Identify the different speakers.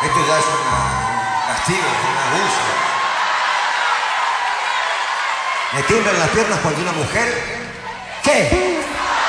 Speaker 1: Esto ya es un castigo, un abuso. Me tiemblan las piernas cuando una mujer... ¿Qué?